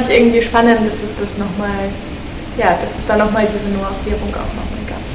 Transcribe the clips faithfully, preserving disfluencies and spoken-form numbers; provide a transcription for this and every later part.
ich irgendwie spannend, dass es das nochmal, ja, dass es da nochmal diese Nuancierung auch nochmal gab.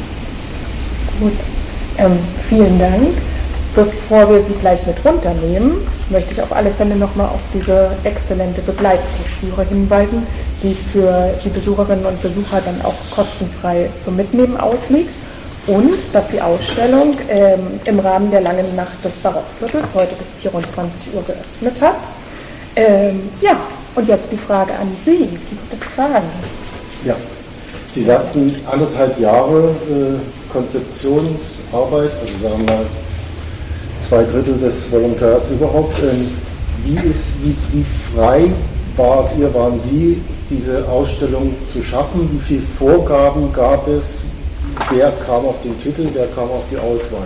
Gut, ähm, vielen Dank. Bevor wir Sie gleich mit runternehmen, möchte ich auf alle Fälle nochmal auf diese exzellente Begleitbroschüre hinweisen, die für die Besucherinnen und Besucher dann auch kostenfrei zum Mitnehmen ausliegt. Und dass die Ausstellung ähm, im Rahmen der langen Nacht des Barockviertels heute bis vierundzwanzig Uhr geöffnet hat. Ähm, ja, und jetzt die Frage an Sie. Gibt es Fragen? Ja, Sie sagten anderthalb Jahre äh, Konzeptionsarbeit, also sagen wir mal zwei Drittel des Volontariats überhaupt. Ähm, wie, ist, wie, wie frei wart ihr, waren Sie, diese Ausstellung zu schaffen? Wie viele Vorgaben gab es? Wer kam auf den Titel, wer kam auf die Auswahl?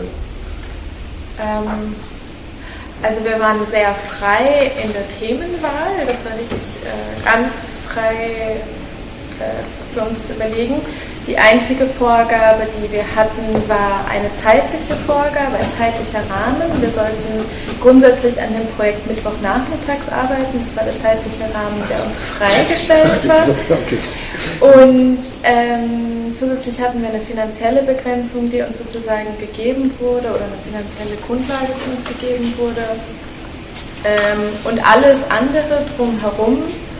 Ähm, also wir waren sehr frei in der Themenwahl, das war wirklich äh, ganz frei äh, für uns zu überlegen. Die einzige Vorgabe, die wir hatten, war eine zeitliche Vorgabe, ein zeitlicher Rahmen. Wir sollten grundsätzlich an dem Projekt Mittwochnachmittags arbeiten. Das war der zeitliche Rahmen, der uns freigestellt war. Und ähm, zusätzlich hatten wir eine finanzielle Begrenzung, die uns sozusagen gegeben wurde, oder eine finanzielle Grundlage, die uns gegeben wurde. Ähm, und alles andere drumherum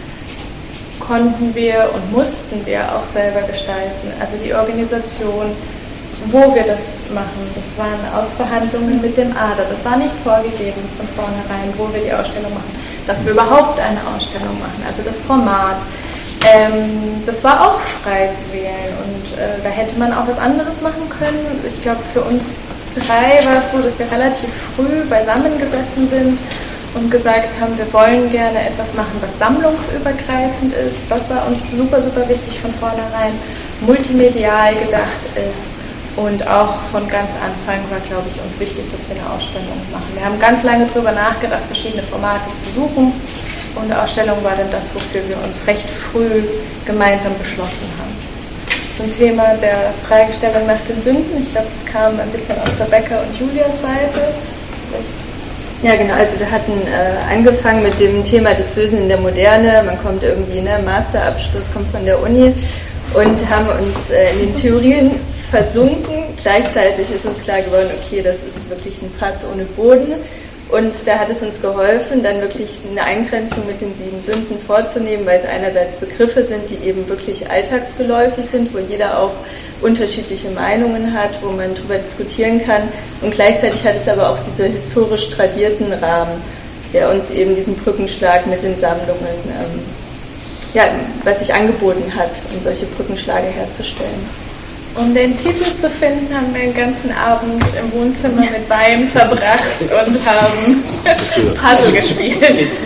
konnten wir und mussten wir auch selber gestalten. Also die Organisation, wo wir das machen, das waren Ausverhandlungen mit dem A D A. Das war nicht vorgegeben von vornherein, wo wir die Ausstellung machen, dass wir überhaupt eine Ausstellung machen. Also das Format, ähm, das war auch frei zu wählen und äh, da hätte man auch was anderes machen können. Ich glaube, für uns drei war es so, dass wir relativ früh beisammen gesessen sind und gesagt haben, wir wollen gerne etwas machen, was sammlungsübergreifend ist. Das war uns super, super wichtig von vornherein, multimedial gedacht ist und auch von ganz Anfang war, glaube ich, uns wichtig, dass wir eine Ausstellung machen. Wir haben ganz lange darüber nachgedacht, verschiedene Formate zu suchen und eine Ausstellung war dann das, wofür wir uns recht früh gemeinsam beschlossen haben. Zum Thema der Fragestellung nach den Sünden, ich glaube, das kam ein bisschen aus Rebecca und Julias Seite. Vielleicht Ja, genau. Also wir hatten äh, angefangen mit dem Thema des Bösen in der Moderne. Man kommt irgendwie, ne, Masterabschluss kommt von der Uni und haben uns äh, in den Theorien versunken. Gleichzeitig ist uns klar geworden, okay, das ist wirklich ein Fass ohne Boden. Und da hat es uns geholfen, dann wirklich eine Eingrenzung mit den sieben Sünden vorzunehmen, weil es einerseits Begriffe sind, die eben wirklich alltagsgeläufig sind, wo jeder auch unterschiedliche Meinungen hat, wo man darüber diskutieren kann. Und gleichzeitig hat es aber auch diese historisch tradierten Rahmen, der uns eben diesen Brückenschlag mit den Sammlungen, ähm, ja, was sich angeboten hat, um solche Brückenschläge herzustellen. Um den Titel zu finden, haben wir den ganzen Abend im Wohnzimmer mit Wein verbracht und haben Puzzle gespielt.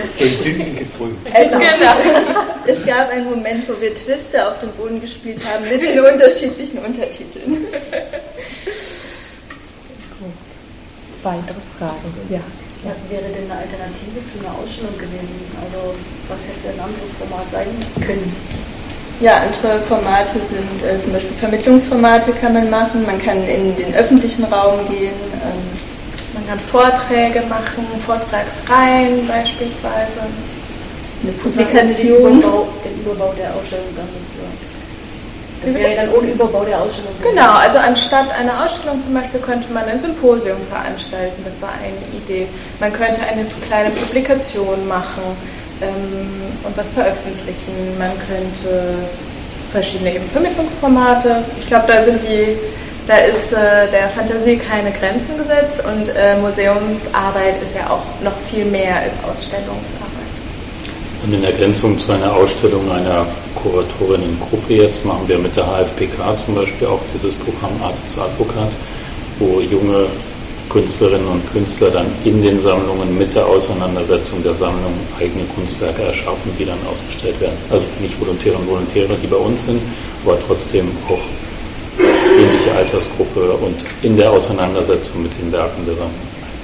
Also, genau. Es gab einen Moment, wo wir Twister auf dem Boden gespielt haben mit den unterschiedlichen Untertiteln. Weitere Fragen? Ja. Was wäre denn eine Alternative zu einer Ausstellung gewesen? Also was hätte ein anderes Format sein können? Ja, andere Formate sind äh, zum Beispiel Vermittlungsformate kann man machen, man kann in den öffentlichen Raum gehen. Ähm, man kann Vorträge machen, Vortragsreihen beispielsweise. Eine Publikation. Den Überbau, den Überbau der Ausstellung dann sozusagen. Das wäre dann ohne Überbau der Ausstellung. Genau, also anstatt einer Ausstellung zum Beispiel könnte man ein Symposium veranstalten, das war eine Idee. Man könnte eine kleine Publikation machen und was veröffentlichen. Man könnte verschiedene eben Vermittlungsformate. Ich glaube, da sind die, da ist äh, der Fantasie keine Grenzen gesetzt und äh, Museumsarbeit ist ja auch noch viel mehr als Ausstellungsarbeit. Und in Ergänzung zu einer Ausstellung einer Kuratorinnengruppe jetzt machen wir mit der H F P K zum Beispiel auch dieses Programm Artist Advocat, wo junge Künstlerinnen und Künstler dann in den Sammlungen mit der Auseinandersetzung der Sammlung eigene Kunstwerke erschaffen, die dann ausgestellt werden. Also nicht Volontäre und Volontäre, die bei uns sind, aber trotzdem auch ähnliche Altersgruppe und in der Auseinandersetzung mit den Werken der Sammlung.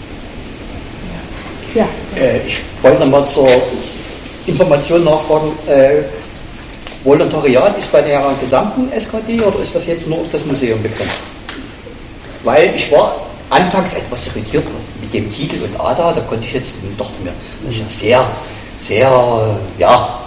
Ja. Äh, ich wollte nochmal zur Information nachfragen. Äh, Volontariat ist bei der gesamten S K D oder ist das jetzt nur auf das Museum begrenzt? Weil ich war anfangs etwas irritiert mit dem Titel und A D A, da konnte ich jetzt, dachte mir, das ist ja sehr, sehr, ja,